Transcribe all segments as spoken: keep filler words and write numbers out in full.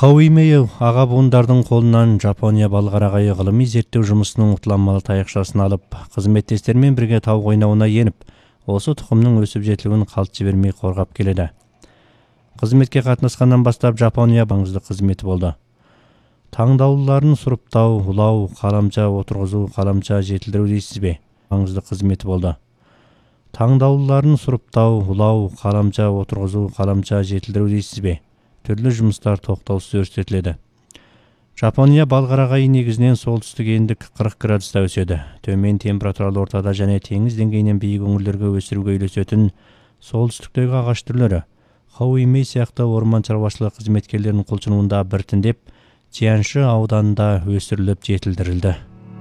Хауимеев аға буындардың қолынан Жапония балғарағайы ғылыми зерттеу жұмысының ұтламалы таяқшасын алып, қызметтестермен бірге тау қойнауына еніп, осы тұқымның өсіп жетілуін қалт жібермей қорғап келеді. Қызметке қатынасқаннан бастап Жапония маңызды қызметі болды. Таңдаулыларын сұрыптау, улау, қаламша отырғызу, қаламша жетілдіру дейсіз бе? Маңызды қызметі болды. Таңдаулыларын сұрыптау, улау, қаламша отырғызу, қаламша жетілдіру дейсіз бе? Түрлі жұмыстар тоқтаусыз өрістетіледі. Жапония балғарағайы негізінен солтүстік ендік қырық градуста өседі. Төмен температуралы ортада және теңіз деңгейінен биік өңірлерге өсіруге үйлесетін солтүстіктегі ағаш түрлері Хауимей сияқты орман шаруашылығы қызметкерлерінің құлшынуында біртіндеп Чианши ауданында өсіріліп жетілдірілді.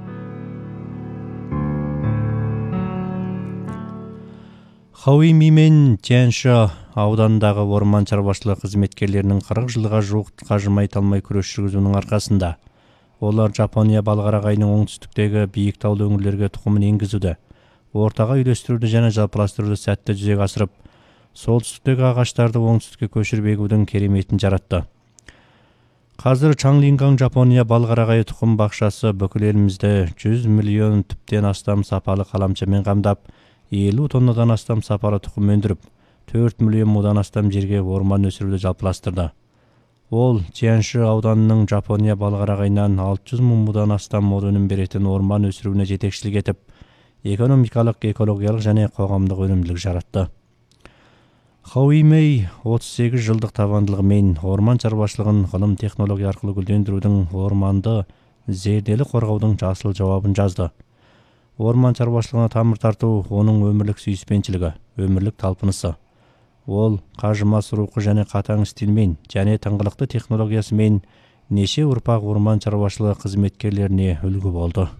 Хауимей мен Чианши аудандағы орман шаруашылығы қызметкерлерінің қырық жылға жуық қажымай талмай күрес жүргізуінің арқасында олар Жапония балғарағайының оңтүстіктегі биік таулы өңірлерге тұқымын енгізуді, ортаға үйлестіруді және жалпыластыруды сәтті жүзеге асырып, солтүстіктегі ағаштарды оңтүстікке көшіріп егудің кереметін жаратты. Қазір Чанглинганг Жапония балғарағайы тұқым бақшасы бүкіл елімізді жүз миллион түптен астам сапалы қаламшамен қамдап, елу тоннадан астам сапалы тұқым өндіріп, төрт миллион мудан астам жерге орман өсіруді жалпыластырды. Ол Чианши ауданының Жапония балғарағайынан алты жүз мың мудан астам мол өнім беретін орман өсіруіне жетекшілік етіп, экономикалық, экологиялық және қоғамдық өнімділік жаратты. Хауимей отыз сегіз жылдық табандылығымен орман шаруашылығын ғылым технология арқылы гүлдендірудің, орманды зерделі қорғаудың жасыл жауабын жазды. Орман шаруашылығына тамыр тарту оның өмірлік сүйіспеншілігі, өмірлік талпынысы. Ол қажымас рухы және қатаң стильмен және тыңғылықты технологиясымен неше ұрпақ орман шаруашылығы қызметкерлеріне үлгі болды.